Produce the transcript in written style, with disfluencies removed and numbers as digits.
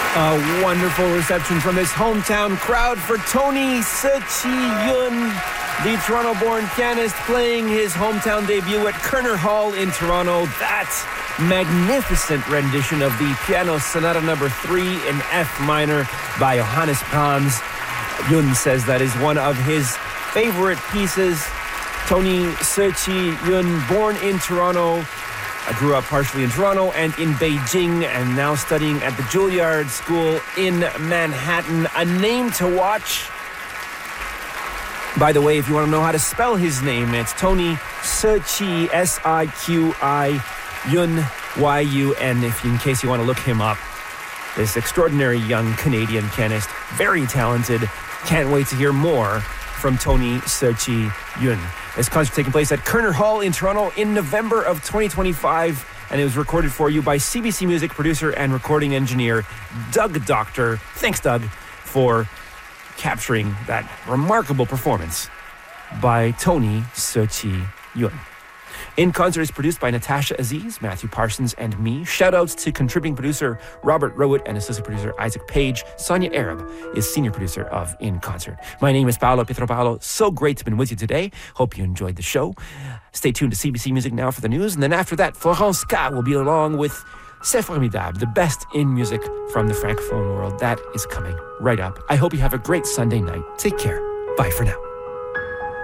A wonderful reception from his hometown crowd for Tony Seo-Chi-Yoon, the Toronto-born pianist playing his hometown debut at Kerner Hall in Toronto. That magnificent rendition of the Piano Sonata No. 3 in F minor by Johannes Brahms. Yoon says that is one of his favorite pieces. Tony Seo-Chi-Yoon, born in Toronto, grew up partially in Toronto and in Beijing, and now studying at the Juilliard School in Manhattan. A name to watch. By the way, if you want to know how to spell his name, it's Tony Seo-Chi, S-I-Q-I, Yoon, Y-U-N, in case you want to look him up. This extraordinary young Canadian pianist, very talented. Can't wait to hear more from Tony Seo-Chi-Yoon. This concert taking place at Kerner Hall in Toronto in November of 2025, and it was recorded for you by CBC Music producer and recording engineer Doug Doctor. Thanks, Doug, for capturing that remarkable performance by Tony Seo-Chi-Yoon. In Concert is produced by Natasha Aziz, Matthew Parsons, and me. Shoutouts to contributing producer Robert Rowett and assistant producer Isaac Page. Sonia Arab is senior producer of In Concert. My name is Paolo Pietropalo. So great to have been with you today. Hope you enjoyed the show. Stay tuned to CBC Music Now for the news. And then after that, Florence K will be along with C'est Formidable, the best in music from the Francophone world. That is coming right up. I hope you have a great Sunday night. Take care. Bye for now.